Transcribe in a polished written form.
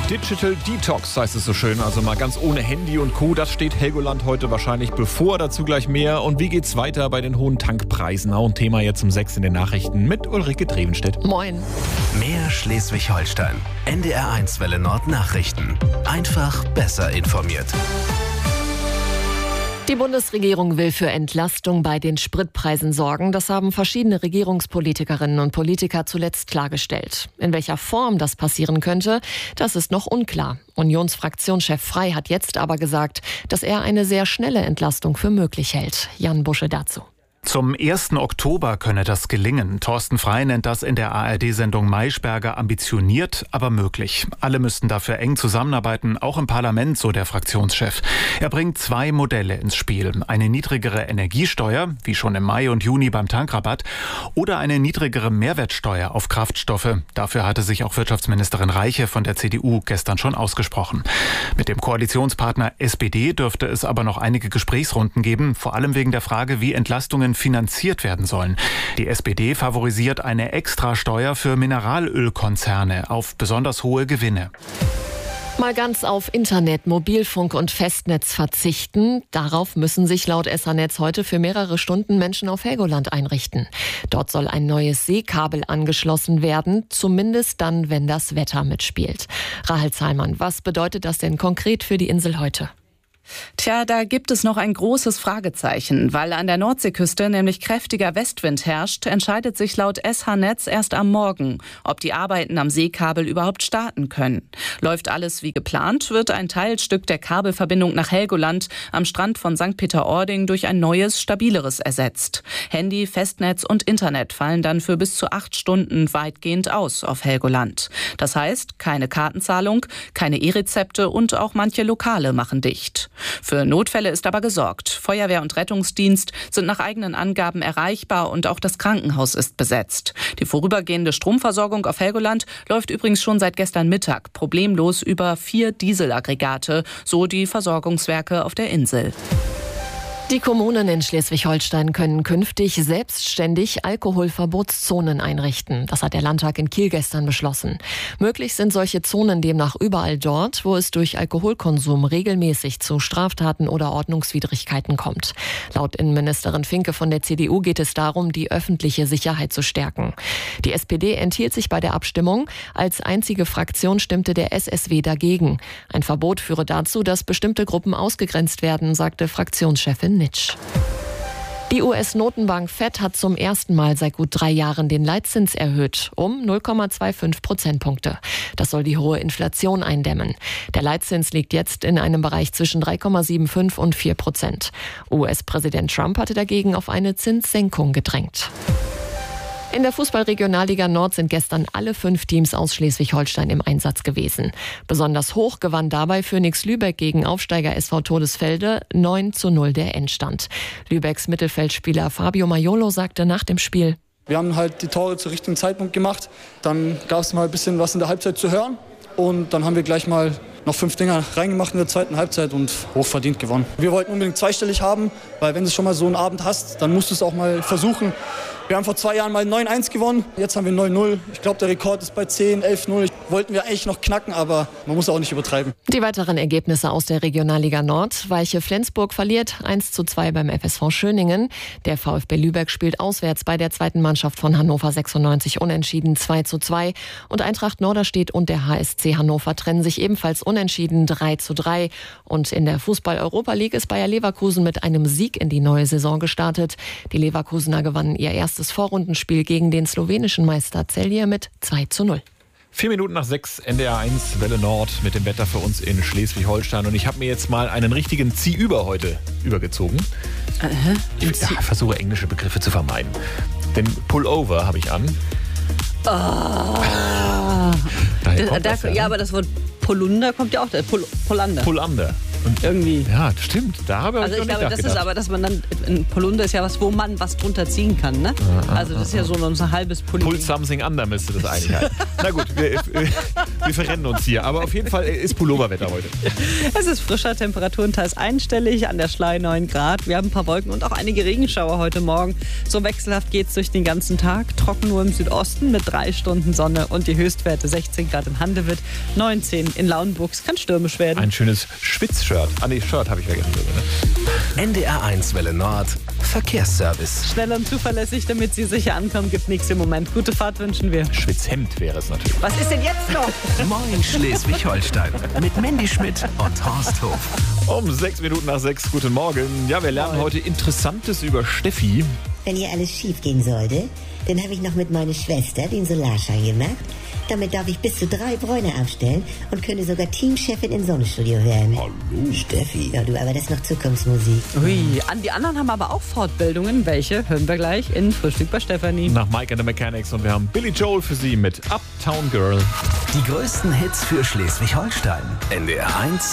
Digital Detox heißt es so schön, also mal ganz ohne Handy und Co. Das steht Helgoland heute wahrscheinlich bevor, dazu gleich mehr. Und wie geht's weiter bei den hohen Tankpreisen? Auch ein Thema jetzt um 6 in den Nachrichten mit Ulrike Drevenstedt. Moin. Mehr Schleswig-Holstein. NDR1 Welle Nord Nachrichten. Einfach besser informiert. Die Bundesregierung will für Entlastung bei den Spritpreisen sorgen. Das haben verschiedene Regierungspolitikerinnen und Politiker zuletzt klargestellt. In welcher Form das passieren könnte, das ist noch unklar. Unionsfraktionschef Frey hat jetzt aber gesagt, dass er eine sehr schnelle Entlastung für möglich hält. Jan Busche dazu. Zum 1. Oktober könne das gelingen. Thorsten Frey nennt das in der ARD-Sendung Maischberger ambitioniert, aber möglich. Alle müssten dafür eng zusammenarbeiten, auch im Parlament, so der Fraktionschef. Er bringt 2 Modelle ins Spiel. Eine niedrigere Energiesteuer, wie schon im Mai und Juni beim Tankrabatt, oder eine niedrigere Mehrwertsteuer auf Kraftstoffe. Dafür hatte sich auch Wirtschaftsministerin Reiche von der CDU gestern schon ausgesprochen. Mit dem Koalitionspartner SPD dürfte es aber noch einige Gesprächsrunden geben, vor allem wegen der Frage, wie Entlastungen finanziert werden sollen. Die SPD favorisiert eine Extrasteuer für Mineralölkonzerne auf besonders hohe Gewinne. Mal ganz auf Internet, Mobilfunk und Festnetz verzichten. Darauf müssen sich laut SA-Netz heute für mehrere Stunden Menschen auf Helgoland einrichten. Dort soll ein neues Seekabel angeschlossen werden, zumindest dann, wenn das Wetter mitspielt. Rahel Zahlmann, was bedeutet das denn konkret für die Insel heute? Tja, da gibt es noch ein großes Fragezeichen. Weil an der Nordseeküste nämlich kräftiger Westwind herrscht, entscheidet sich laut SH-Netz erst am Morgen, ob die Arbeiten am Seekabel überhaupt starten können. Läuft alles wie geplant, wird ein Teilstück der Kabelverbindung nach Helgoland am Strand von St. Peter-Ording durch ein neues, stabileres ersetzt. Handy, Festnetz und Internet fallen dann für bis zu 8 Stunden weitgehend aus auf Helgoland. Das heißt, keine Kartenzahlung, keine E-Rezepte und auch manche Lokale machen dicht. Für Notfälle ist aber gesorgt. Feuerwehr und Rettungsdienst sind nach eigenen Angaben erreichbar und auch das Krankenhaus ist besetzt. Die vorübergehende Stromversorgung auf Helgoland läuft übrigens schon seit gestern Mittag problemlos über 4 Dieselaggregate, so die Versorgungswerke auf der Insel. Die Kommunen in Schleswig-Holstein können künftig selbstständig Alkoholverbotszonen einrichten. Das hat der Landtag in Kiel gestern beschlossen. Möglich sind solche Zonen demnach überall dort, wo es durch Alkoholkonsum regelmäßig zu Straftaten oder Ordnungswidrigkeiten kommt. Laut Innenministerin Finke von der CDU geht es darum, die öffentliche Sicherheit zu stärken. Die SPD enthielt sich bei der Abstimmung. Als einzige Fraktion stimmte der SSW dagegen. Ein Verbot führe dazu, dass bestimmte Gruppen ausgegrenzt werden, sagte Fraktionschefin Nitsch. Die US-Notenbank Fed hat zum ersten Mal seit gut 3 Jahren den Leitzins erhöht, um 0,25 Prozentpunkte. Das soll die hohe Inflation eindämmen. Der Leitzins liegt jetzt in einem Bereich zwischen 3,75 und 4%. US-Präsident Trump hatte dagegen auf eine Zinssenkung gedrängt. In der Fußball-Regionalliga Nord sind gestern alle 5 Teams aus Schleswig-Holstein im Einsatz gewesen. Besonders hoch gewann dabei Phoenix Lübeck gegen Aufsteiger SV Todesfelde. 9:0 der Endstand. Lübecks Mittelfeldspieler Fabio Maiolo sagte nach dem Spiel: Wir haben halt die Tore zu richtigen Zeitpunkt gemacht. Dann gab es mal ein bisschen was in der Halbzeit zu hören. Und dann haben wir gleich mal noch 5 Dinger reingemacht in der zweiten Halbzeit und hochverdient gewonnen. Wir wollten unbedingt zweistellig haben, weil wenn du schon mal so einen Abend hast, dann musst du es auch mal versuchen. Wir haben vor 2 Jahren mal 9-1 gewonnen, jetzt haben wir 9-0. Ich glaube, der Rekord ist bei 10, 11-0. Wollten wir eigentlich noch knacken, aber man muss auch nicht übertreiben. Die weiteren Ergebnisse aus der Regionalliga Nord. Weiche Flensburg verliert 1:2 beim FSV Schöningen. Der VfB Lübeck spielt auswärts bei der zweiten Mannschaft von Hannover 96 unentschieden 2:2. Und Eintracht Norderstedt und der HSC Hannover trennen sich ebenfalls unentschieden 3:3. Und in der Fußball-Europa League ist Bayer Leverkusen mit einem Sieg in die neue Saison gestartet. Die Leverkusener gewannen ihr erstes Vorrundenspiel gegen den slowenischen Meister Celje mit 2:0. 4 Minuten nach 6, NDR1 Welle Nord mit dem Wetter für uns in Schleswig-Holstein. Und ich habe mir jetzt mal einen richtigen Ziehüber heute übergezogen. Ich versuche englische Begriffe zu vermeiden. Den Pullover habe ich an. Ja, aber das Wort Polunder kommt ja auch, Polander. Polander. Und irgendwie. Ja, stimmt. Da habe ich also noch ich nicht glaube, das ist aber, dass man dann, ein Polunder ist ja was, wo man was drunter ziehen kann, ne? Also das ist ja so ein halbes Pulli. Pull something under müsste das eigentlich heißen. Na gut, Wir verrennen uns hier. Aber auf jeden Fall ist Pulloverwetter heute. Es ist frischer, Temperaturen teils einstellig, an der Schlei 9 Grad. Wir haben ein paar Wolken und auch einige Regenschauer heute Morgen. So wechselhaft geht es durch den ganzen Tag. Trocken nur im Südosten mit 3 Stunden Sonne und die Höchstwerte 16 Grad in Handewitt, 19 in Lauenburg. Es kann stürmisch werden. Ein schönes Schwitz-Shirt. Shirt habe ich vergessen. Ne? NDR1 Welle Nord. Verkehrsservice. Schnell und zuverlässig, damit Sie sicher ankommen, gibt nichts im Moment. Gute Fahrt wünschen wir. Schwitzhemd wäre es natürlich. Was ist denn jetzt noch? Moin Schleswig-Holstein mit Mandy Schmidt und Horst Hof. Um 6 Minuten nach 6. Guten Morgen. Ja, wir lernen heute Interessantes über Steffi. Wenn hier alles schief gehen sollte, dann habe ich noch mit meiner Schwester den Solarschein gemacht. Damit darf ich bis zu 3 Bräune aufstellen und könnte sogar Teamchefin im Sonnenstudio werden. Hallo Steffi. Ja, du, aber das ist noch Zukunftsmusik. Ui, die anderen haben aber auch Fortbildungen. Welche? Hören wir gleich in Frühstück bei Stefanie. Nach Mike and the Mechanics und wir haben Billy Joel für Sie mit Uptown Girl. Die größten Hits für Schleswig-Holstein. NDR1